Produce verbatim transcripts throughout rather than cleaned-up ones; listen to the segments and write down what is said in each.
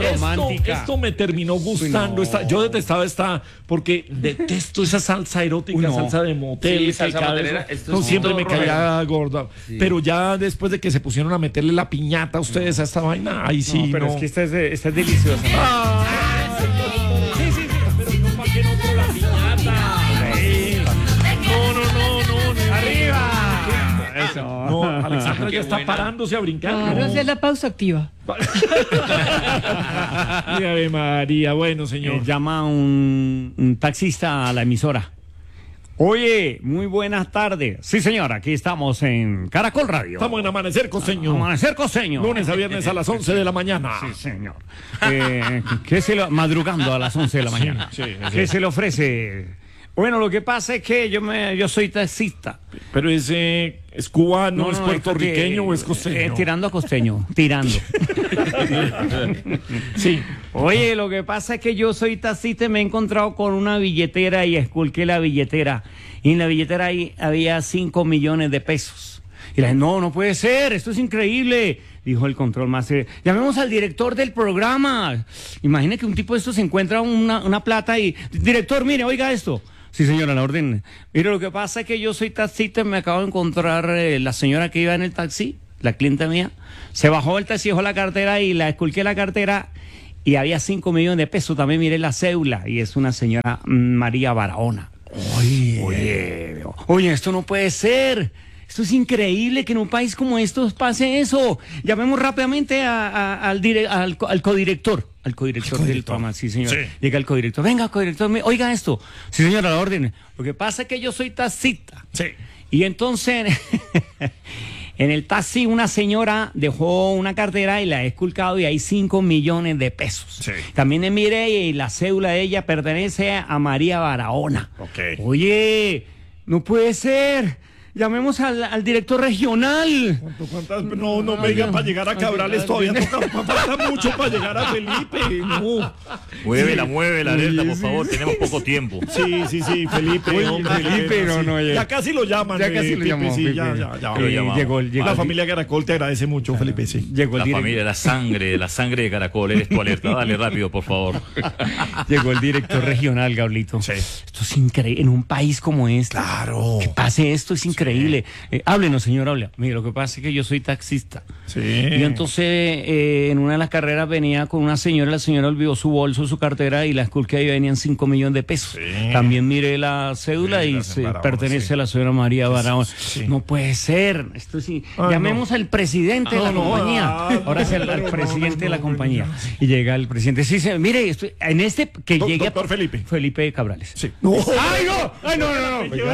romántica. Esto, esto me terminó gustando. No. Esta, yo detestaba esta, porque detesto esa salsa erótica, Uy, no. salsa de motel. Sí, salsa motelera. Esto no, siempre me caía gorda. Sí. Pero ya después de que se pusieron a meterle la piñata a ustedes no. a esta vaina, ahí sí. No, pero no. es que esta es, esta es deliciosa. Ah, sí, sí, sí. Pero no, ¿para qué no con la piñata? No, no, no, no. no ¡Arriba! Eso. No, Alexandra ya está buena. parándose a brincar. Claro, no. esa es la pausa activa. Ave María, bueno, señor. Eh, llama un, un taxista a la emisora. Oye, muy buenas tardes. Sí, señor, aquí estamos en Caracol Radio. Estamos en Amanecer Costeño. Amanecer Costeño. Lunes a viernes a las once de la mañana. Sí, señor. Eh, ¿qué se lo, madrugando a las once de la mañana. Sí, sí, ¿Qué sí. se le ofrece? Bueno, lo que pasa es que yo me yo soy taxista. Pero ese es cubano, no, no, es puertorriqueño o es costeño. Eh, tirando a costeño, tirando. Sí. Oye, lo que pasa es que yo soy taxista y me he encontrado con una billetera y esculqué la billetera. Y en la billetera ahí había cinco millones de pesos. Y la gente, no, no puede ser, esto es increíble. Dijo el control master, llamemos al director del programa. Imagine que un tipo de esto se encuentra una, una plata y, director, mire, oiga esto. Sí, señora, la orden. Mire, lo que pasa es que yo soy taxista y me acabo de encontrar eh, la señora que iba en el taxi, la clienta mía, se bajó del taxi, dejó la cartera y la esculqué la cartera y había cinco millones de pesos. También miré la cédula y es una señora María Barahona. Oye, oye, oye, esto no puede ser. Esto es increíble que en un país como estos pase eso. Llamemos rápidamente a, a, al, dire, al, al codirector. Al codirector, codirector del programa, sí, señor. Sí. Llega el codirector. Venga, codirector, me, oiga esto. Sí, señora, la orden. Lo que pasa es que yo soy taxista. Sí. Y entonces, en el taxi, una señora dejó una cartera y la he esculcado y hay cinco millones de pesos. Sí. También miré y la cédula de ella pertenece a María Barahona. Ok. Oye, no puede ser. Llamemos al, al director regional. ¿Cuánto, cuántas? No, no me digan para llegar a Cabrales todavía toca, falta mucho para llegar a Felipe. No. Muévela, muévela, alerta, por favor, tenemos poco tiempo. Sí, sí, sí, Felipe. Oye, hombre, Felipe, no, sí. no, ya, ya casi lo llaman. Ya casi eh, lo Pipe, llamó. Sí, Pipe. ya, ya, ya. Eh, llegó, llegó, la familia Caracol te agradece mucho, Felipe, sí. Llegó el la familia, la sangre, la sangre de Caracol, eres tu alerta. Dale rápido, por favor. Llegó el director regional, Gablito. Sí. Esto es increíble. En un país como este. Claro. Que pase esto es increíble. Sí. Eh, háblenos, señor, hable. Mire, lo que pasa es que yo soy taxista. Sí. Y entonces, eh, en una de las carreras venía con una señora, la señora olvidó su bolso, su cartera, y la esculqué y venían cinco millones de pesos. Sí. También miré la cédula sí, y se Barahona, pertenece sí. a la señora María Barahona. Sí. No puede ser. Esto sí. Ah, Llamemos no. al presidente ah, de la no, compañía. Ah, Ahora sí, al, al presidente no, de la no, compañía. No, y llega el presidente. Sí, se, mire, esto, en este que Do, llegue doctor Felipe. Felipe Cabrales. Sí. No. ¡Ay, no! ¡Ay, no, no, no!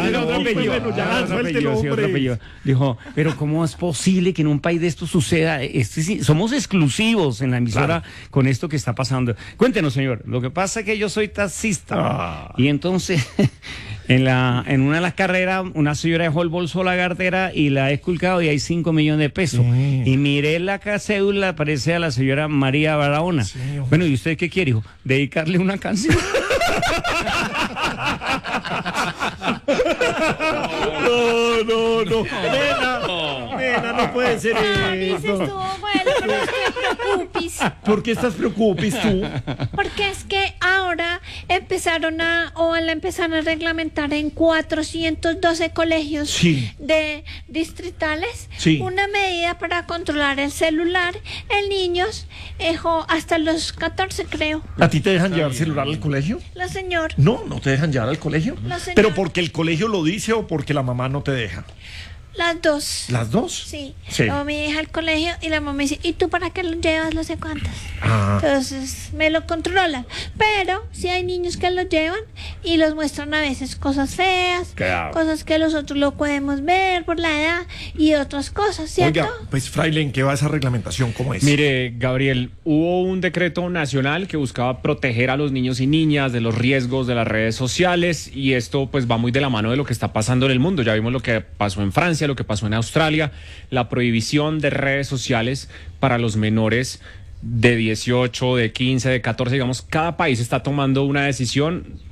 Dijo, pero ¿cómo es posible que en un país de esto suceda? Este, sí, somos exclusivos en la emisora claro. con esto que está pasando. Cuéntenos, señor. Lo que pasa es que yo soy taxista. Ah. Y entonces, en la en una de las carreras, una señora dejó el bolso, la cartera y la he esculcado y hay cinco millones de pesos. Sí. Y miré la cédula, parece a la señora María Barahona. Sí, bueno, ¿y usted qué quiere, hijo? Dedicarle una canción. No, no, no. Nena, no. Nena, no puede ser Ay, eso. Estuvo bueno, pero es que preocupis. ¿Por qué estás preocupis tú? Porque es que ahora empezaron a, o la empezaron a reglamentar en cuatrocientos doce colegios sí. de distritales sí. una medida para controlar el celular en niños eh, hasta los catorce, creo. ¿A ti te dejan llevar celular al colegio? La señor. No, no te dejan llevar al colegio. La señor. Pero porque el colegio lo dice o porque la mamá no te deja. Las dos. ¿Las dos? Sí. sí. Luego mi hija al colegio y la mamá me dice, ¿y tú para qué lo llevas? No sé cuántas. Ah. Entonces me lo controlan. Pero si hay niños que lo llevan y los muestran a veces cosas feas, claro. cosas que nosotros lo podemos ver por la edad y otras cosas, ¿cierto? Oiga, pues Fraile, ¿en qué va esa reglamentación? ¿Cómo es? Mire, Gabriel, hubo un decreto nacional que buscaba proteger a los niños y niñas de los riesgos de las redes sociales y esto pues va muy de la mano de lo que está pasando en el mundo. Ya vimos lo que pasó en Francia, lo que pasó en Australia, la prohibición de redes sociales para los menores de dieciocho, de quince, de catorce, digamos, cada país está tomando una decisión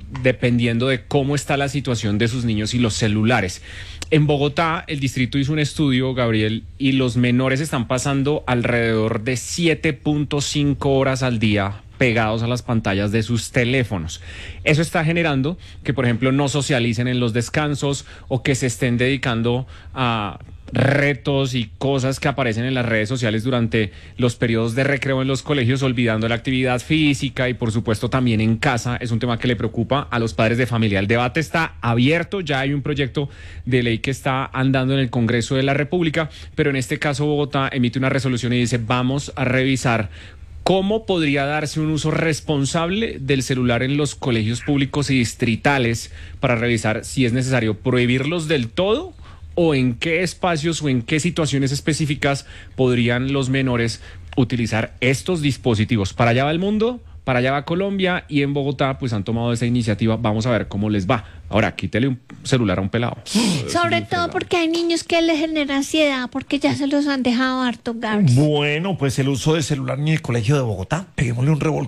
dependiendo de cómo está la situación de sus niños y los celulares. En Bogotá, el distrito hizo un estudio, Gabriel, y los menores están pasando alrededor de siete punto cinco horas al día pegados a las pantallas de sus teléfonos. Eso está generando que, por ejemplo, no socialicen en los descansos o que se estén dedicando a retos y cosas que aparecen en las redes sociales durante los periodos de recreo en los colegios, olvidando la actividad física y por supuesto también en casa. Es un tema que le preocupa a los padres de familia. El debate está abierto, ya hay un proyecto de ley que está andando en el Congreso de la República, pero en este caso Bogotá emite una resolución y dice: vamos a revisar ¿cómo podría darse un uso responsable del celular en los colegios públicos y distritales para revisar si es necesario prohibirlos del todo o en qué espacios o en qué situaciones específicas podrían los menores utilizar estos dispositivos? Para allá va el mundo, para allá va Colombia, y en Bogotá pues han tomado esa iniciativa. Vamos a ver cómo les va. Ahora, quítele un celular a un pelado. Sobre todo porque hay niños que les genera ansiedad porque ya se los han dejado harto, Gabriel. Bueno, pues el uso de celular en el colegio de Bogotá, peguémosle un revolcón.